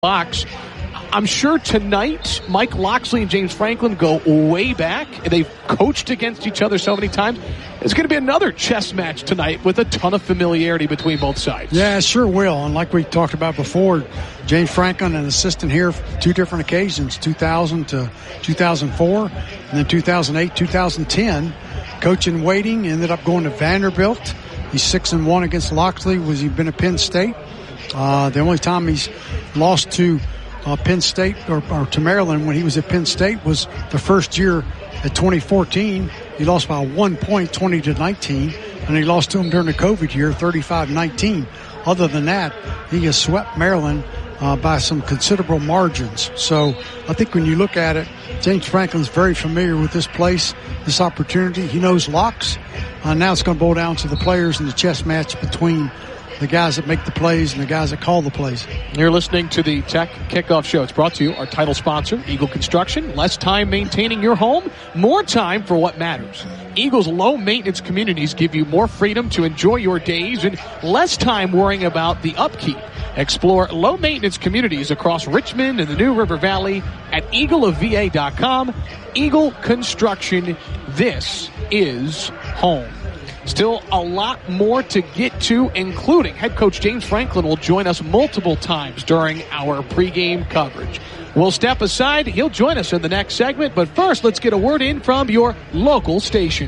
Box. I'm sure tonight Mike Locksley and James Franklin go way back. They've coached against each other so many times. It's going to be another chess match tonight with a ton of familiarity between both sides. Yeah, it sure will. And like we talked about before, James Franklin, an assistant here for two different occasions, 2000 to 2004, and then 2008, 2010. Coaching waiting, ended up going to Vanderbilt. He's 6-1 against Locksley. He's been at Penn State. The only time he's lost to Penn State or to Maryland when he was at Penn State was the first year at 2014. He lost by 1 point, 20-19, and he lost to him during the COVID year, 35-19. Other than that, he has swept Maryland by some considerable margins. So I think when you look at it, James Franklin's very familiar with this place, this opportunity. He knows locks. Now it's going to boil down to the players and the chess match between the guys that make the plays and the guys that call the plays. You're listening to the Tech Kickoff Show. It's brought to you, our title sponsor, Eagle Construction. Less time maintaining your home, more time for what matters. Eagle's low-maintenance communities give you more freedom to enjoy your days and less time worrying about the upkeep. Explore low-maintenance communities across Richmond and the New River Valley at eagleofva.com. Eagle Construction, this is home. Still a lot more to get to, including head coach James Franklin will join us multiple times during our pregame coverage. We'll step aside. He'll join us in the next segment. But first, let's get a word in from your local station.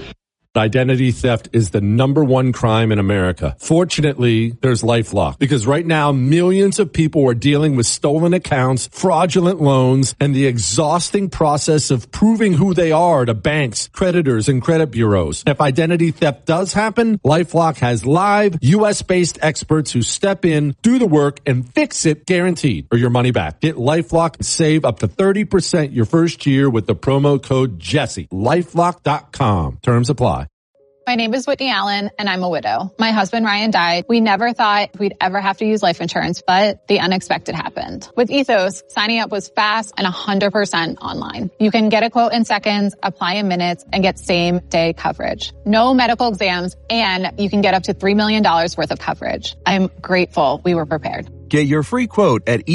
Identity theft is the #1 crime in America. Fortunately, there's LifeLock, because right now millions of people are dealing with stolen accounts, fraudulent loans, and the exhausting process of proving who they are to banks, creditors, and credit bureaus. If identity theft does happen, LifeLock has live US-based experts who step in, do the work, and fix it, guaranteed, or your money back. Get LifeLock and save up to 30% your first year with the promo code Jesse. LifeLock.com. Terms apply. My name is Whitney Allen, and I'm a widow. My husband, Ryan, died. We never thought we'd ever have to use life insurance, but the unexpected happened. With Ethos, signing up was fast and 100% online. You can get a quote in seconds, apply in minutes, and get same-day coverage. No medical exams, and you can get up to $3 million worth of coverage. I'm grateful we were prepared. Get your free quote at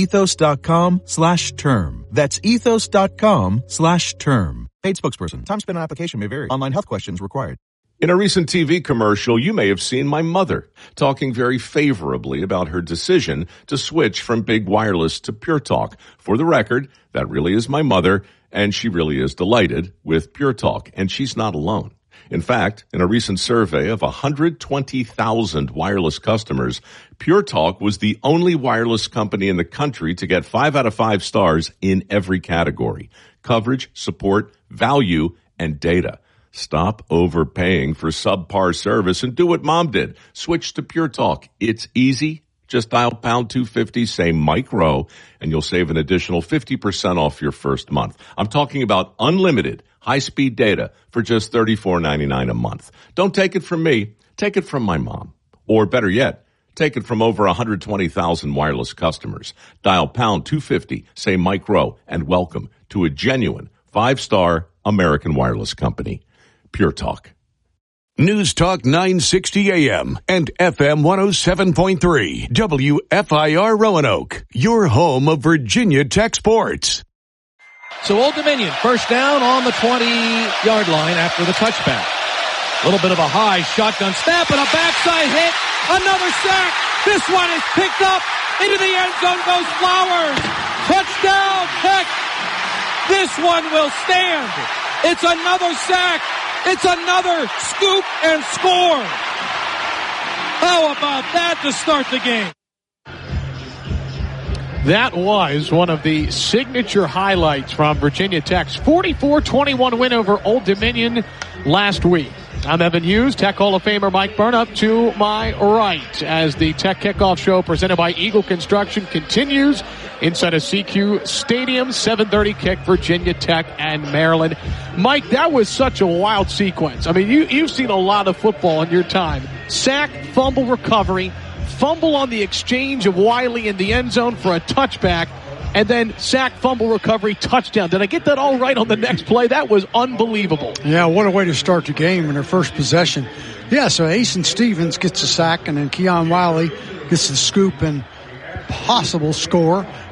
ethos.com/term. That's ethos.com/term. Paid spokesperson. Time spent on application may vary. Online health questions required. In a recent TV commercial, you may have seen my mother talking very favorably about her decision to switch from Big Wireless to Pure Talk. For the record, that really is my mother, and she really is delighted with Pure Talk, and she's not alone. In fact, in a recent survey of 120,000 wireless customers, Pure Talk was the only wireless company in the country to get 5 out of 5 stars in every category: coverage, support, value, and data. Stop overpaying for subpar service and do what Mom did. Switch to Pure Talk. It's easy. Just dial pound 250, say Mike Rowe, and you'll save an additional 50% off your first month. I'm talking about unlimited high-speed data for just $34.99 a month. Don't take it from me. Take it from my mom. Or better yet, take it from over 120,000 wireless customers. Dial pound 250, say Mike Rowe, and welcome to a genuine 5-star American wireless company. Pure Talk. News Talk 960 AM and FM 107.3 WFIR Roanoke, your home of Virginia Tech sports. So Old Dominion, first down on the 20-yard line after the touchback. A little bit of a high shotgun snap and a backside hit. Another sack. This one is picked up. Into the end zone goes Flowers. Touchdown, Tech. This one will stand. It's another sack. It's another scoop and score. How about that to start the game? That was one of the signature highlights from Virginia Tech's 44-21 win over Old Dominion last week. I'm Evan Hughes, Tech Hall of Famer Mike Burnop to my right as the Tech Kickoff Show presented by Eagle Construction continues inside of CQ Stadium. 7:30 kick, Virginia Tech and Maryland. Mike, that was such a wild sequence. I mean, you've seen a lot of football in your time. Sack, fumble recovery, fumble on the exchange of Wiley in the end zone for a touchback, and then sack, fumble recovery, touchdown. Did I get that all right on the next play? That was unbelievable. Yeah, what a way to start the game in their first possession. Yeah, so Asen Stevens gets a sack, and then Keon Wiley gets the scoop and possible score